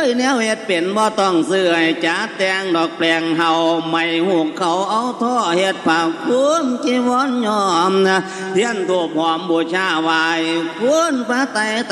แนวเฮ็ดเป็นบ่ต้องซื้อให้จ้าแต่งดอกแปลงเฮาไม่หุกเขาเอาท่อเฮ็ดผักคุ้มจีวรยอมนะเทียนธูปหอมบูชาไหว้คุณพระไตร